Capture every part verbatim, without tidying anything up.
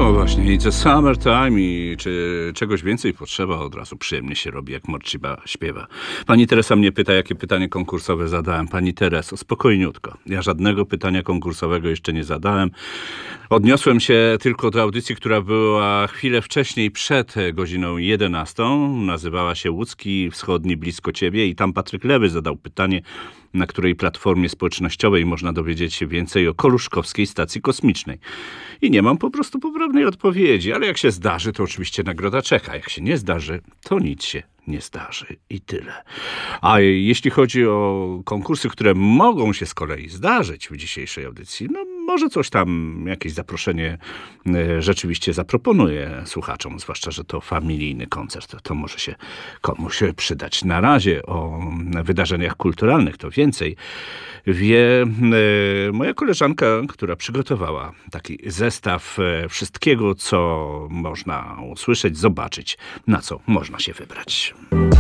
No właśnie, it's a summertime i czy czegoś więcej potrzeba, od razu przyjemnie się robi, jak Morciba śpiewa. Pani Teresa mnie pyta, jakie pytanie konkursowe zadałem. Pani Tereso, spokojniutko. Ja żadnego pytania konkursowego jeszcze nie zadałem. Odniosłem się tylko do audycji, która była chwilę wcześniej, przed godziną jedenastą. Nazywała się Łódzki Wschodni blisko ciebie i tam Patryk Lewy zadał pytanie, na której platformie społecznościowej można dowiedzieć się więcej o Koluszkowskiej Stacji Kosmicznej. I nie mam po prostu poprawnej odpowiedzi, ale jak się zdarzy, to oczywiście nagroda czeka. Jak się nie zdarzy, to nic się nie zdarzy i tyle. A jeśli chodzi o konkursy, które mogą się z kolei zdarzyć w dzisiejszej audycji, no może coś tam, jakieś zaproszenie e, rzeczywiście zaproponuję słuchaczom, zwłaszcza, że to familijny koncert, to może się komuś przydać. Na razie o wydarzeniach kulturalnych to więcej wie e, moja koleżanka, która przygotowała taki zestaw e, wszystkiego, co można usłyszeć, zobaczyć, na co można się wybrać.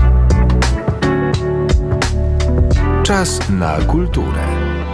Czas na kulturę.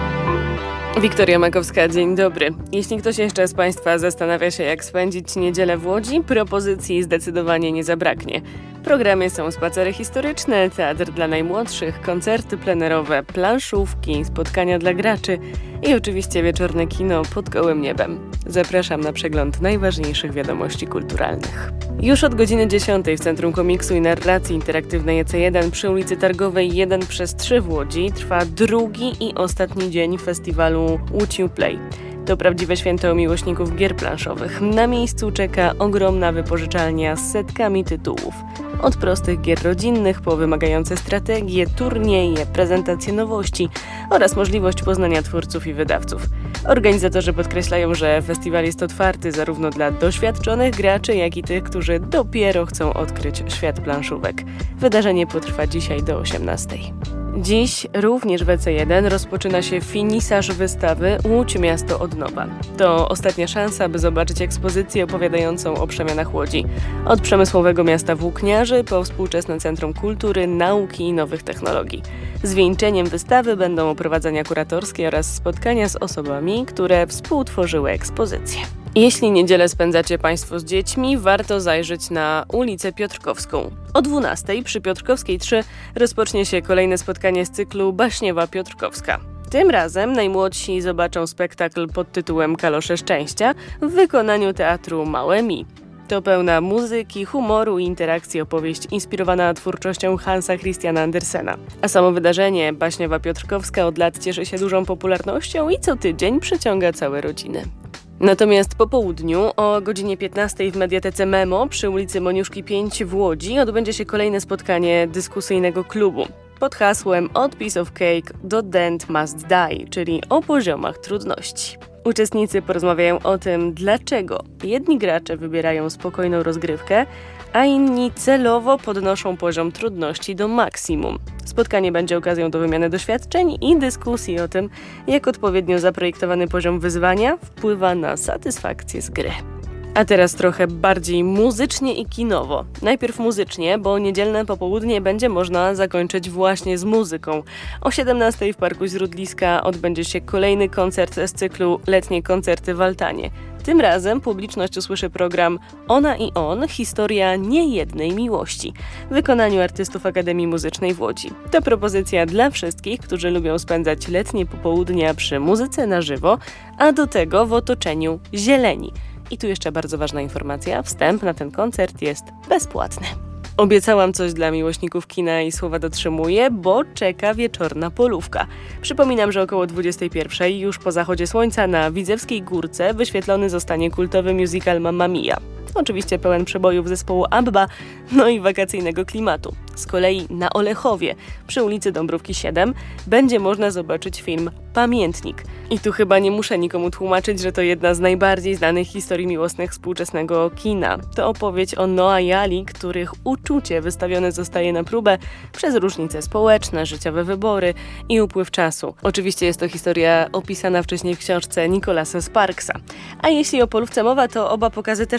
Wiktoria Makowska, dzień dobry. Jeśli ktoś jeszcze z Państwa zastanawia się, jak spędzić niedzielę w Łodzi, propozycji zdecydowanie nie zabraknie. W programie są spacery historyczne, teatr dla najmłodszych, koncerty plenerowe, planszówki, spotkania dla graczy i oczywiście wieczorne kino pod gołym niebem. Zapraszam na przegląd najważniejszych wiadomości kulturalnych. Już od godziny dziesiątej w Centrum Komiksu i Narracji Interaktywnej E C jeden przy ulicy Targowej jeden przez trzy w Łodzi trwa drugi i ostatni dzień festiwalu Łódź U Play. To prawdziwe święto miłośników gier planszowych. Na miejscu czeka ogromna wypożyczalnia z setkami tytułów. Od prostych gier rodzinnych po wymagające strategie, turnieje, prezentacje nowości oraz możliwość poznania twórców i wydawców. Organizatorzy podkreślają, że festiwal jest otwarty zarówno dla doświadczonych graczy, jak i tych, którzy dopiero chcą odkryć świat planszówek. Wydarzenie potrwa dzisiaj do osiemnastej. Dziś również w E C jeden rozpoczyna się finisaż wystawy Łódź Miasto od nowa. To ostatnia szansa, by zobaczyć ekspozycję opowiadającą o przemianach Łodzi. Od przemysłowego miasta włókniarzy po współczesne Centrum Kultury, Nauki i Nowych Technologii. Zwieńczeniem wystawy będą oprowadzania kuratorskie oraz spotkania z osobami, które współtworzyły ekspozycję. Jeśli niedzielę spędzacie Państwo z dziećmi, warto zajrzeć na ulicę Piotrkowską. O dwunastej przy Piotrkowskiej trzy rozpocznie się kolejne spotkanie z cyklu Baśniowa Piotrkowska. Tym razem najmłodsi zobaczą spektakl pod tytułem Kalosze Szczęścia w wykonaniu teatru Małe Mi. To pełna muzyki, humoru i interakcji opowieść inspirowana twórczością Hansa Christiana Andersena. A samo wydarzenie Baśniowa Piotrkowska od lat cieszy się dużą popularnością i co tydzień przyciąga całe rodziny. Natomiast po południu o godzinie piętnastej w Mediatece Memo przy ulicy Moniuszki pięć w Łodzi odbędzie się kolejne spotkanie dyskusyjnego klubu pod hasłem Od Piece of Cake do Dent Must Die, czyli o poziomach trudności. Uczestnicy porozmawiają o tym, dlaczego jedni gracze wybierają spokojną rozgrywkę, a inni celowo podnoszą poziom trudności do maksimum. Spotkanie będzie okazją do wymiany doświadczeń i dyskusji o tym, jak odpowiednio zaprojektowany poziom wyzwania wpływa na satysfakcję z gry. A teraz trochę bardziej muzycznie i kinowo. Najpierw muzycznie, bo niedzielne popołudnie będzie można zakończyć właśnie z muzyką. O siedemnastej w Parku Źródliska odbędzie się kolejny koncert z cyklu Letnie koncerty w Altanie. Tym razem publiczność usłyszy program Ona i on – historia niejednej miłości w wykonaniu artystów Akademii Muzycznej w Łodzi. To propozycja dla wszystkich, którzy lubią spędzać letnie popołudnia przy muzyce na żywo, a do tego w otoczeniu zieleni. I tu jeszcze bardzo ważna informacja, wstęp na ten koncert jest bezpłatny. Obiecałam coś dla miłośników kina i słowa dotrzymuję, bo czeka wieczorna polówka. Przypominam, że około dwudziestej pierwszej już po zachodzie słońca na Widzewskiej Górce wyświetlony zostanie kultowy musical Mamma Mia. Oczywiście pełen przebojów zespołu ABBA, no i wakacyjnego klimatu. Z kolei na Olechowie, przy ulicy Dąbrówki siedem, będzie można zobaczyć film Pamiętnik. I tu chyba nie muszę nikomu tłumaczyć, że to jedna z najbardziej znanych historii miłosnych współczesnego kina. To opowieść o Noah i Ali, których uczucie wystawione zostaje na próbę przez różnice społeczne, życiowe wybory i upływ czasu. Oczywiście jest to historia opisana wcześniej w książce Nicholasa Sparksa. A jeśli o polówce mowa, to oba pokazy też są bezpłatne.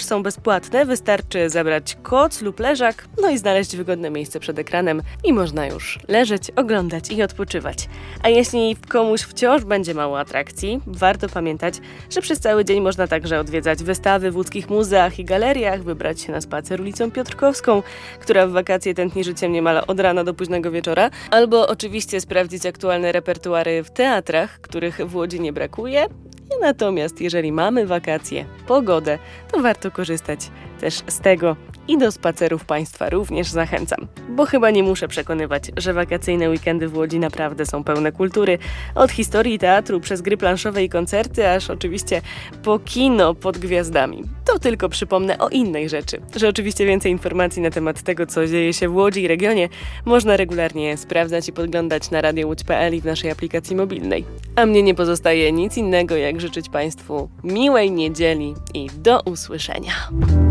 bezpłatne, wystarczy zabrać koc lub leżak, no i znaleźć wygodne miejsce przed ekranem i można już leżeć, oglądać i odpoczywać. A jeśli komuś wciąż będzie mało atrakcji, warto pamiętać, że przez cały dzień można także odwiedzać wystawy w łódzkich muzeach i galeriach, wybrać się na spacer ulicą Piotrkowską, która w wakacje tętni życiem niemal od rana do późnego wieczora, albo oczywiście sprawdzić aktualne repertuary w teatrach, których w Łodzi nie brakuje. Natomiast jeżeli mamy wakacje, pogodę, to warto korzystać też z tego i do spacerów Państwa również zachęcam. Bo chyba nie muszę przekonywać, że wakacyjne weekendy w Łodzi naprawdę są pełne kultury. Od historii teatru przez gry planszowe i koncerty, aż oczywiście po kino pod gwiazdami. To tylko przypomnę o innej rzeczy, że oczywiście więcej informacji na temat tego, co dzieje się w Łodzi i regionie, można regularnie sprawdzać i podglądać na radio łódź kropka p l i w naszej aplikacji mobilnej. A mnie nie pozostaje nic innego, jak życzyć Państwu miłej niedzieli i do usłyszenia.